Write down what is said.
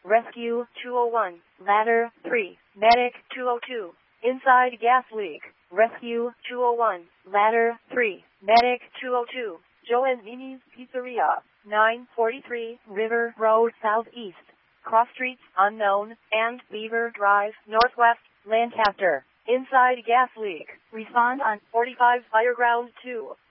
Rescue 201. Ladder 3. Medic 202. Inside gas leak. Rescue 201. Ladder 3. Medic 202. Joe and Mimi's Pizzeria. 943 River Road Southeast. Cross Streets Unknown and Beaver Drive Northwest, Lancaster. Inside gas leak. Respond on 45 Fireground 2.